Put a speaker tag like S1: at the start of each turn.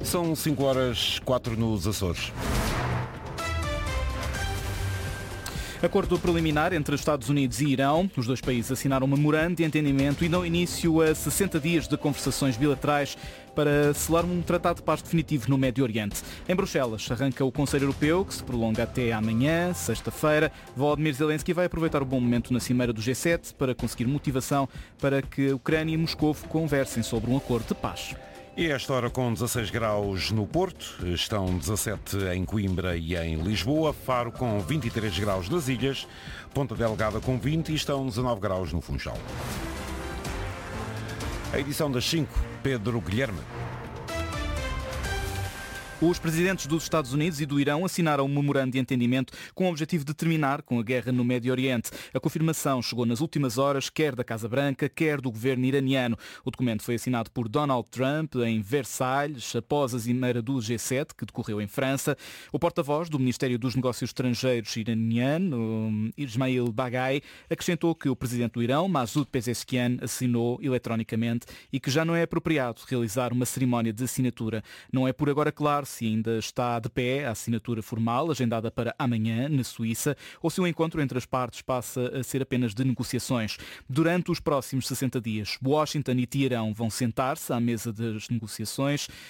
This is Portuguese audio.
S1: São 5h04 nos Açores.
S2: Acordo preliminar entre Estados Unidos e Irão. Os dois países assinaram um memorando de entendimento e dão início a 60 dias de conversações bilaterais para selar um tratado de paz definitivo no Médio Oriente. Em Bruxelas arranca o Conselho Europeu, que se prolonga até amanhã, sexta-feira. Volodymyr Zelensky vai aproveitar o bom momento na cimeira do G7 para conseguir motivação para que a Ucrânia e Moscou conversem sobre um acordo de paz.
S1: E esta hora com 16 graus no Porto, estão 17 em Coimbra e em Lisboa, Faro com 23 graus nas Ilhas, Ponta Delgada com 20 e estão 19 graus no Funchal. A edição das 5, Pedro Guilherme.
S2: Os presidentes dos Estados Unidos e do Irão assinaram um memorando de entendimento com o objetivo de terminar com a guerra no Médio Oriente. A confirmação chegou nas últimas horas, quer da Casa Branca, quer do governo iraniano. O documento foi assinado por Donald Trump em Versalhes, após a cimeira do G7, que decorreu em França. O porta-voz do Ministério dos Negócios Estrangeiros iraniano, Ismail Baghai, acrescentou que o presidente do Irão, Masoud Pezeshkian, assinou eletronicamente e que já não é apropriado realizar uma cerimónia de assinatura. Não é por agora claro se ainda está de pé a assinatura formal, agendada para amanhã, na Suíça, ou se o encontro entre as partes passa a ser apenas de negociações. Durante os próximos 60 dias, Washington e Teherão vão sentar-se à mesa das negociações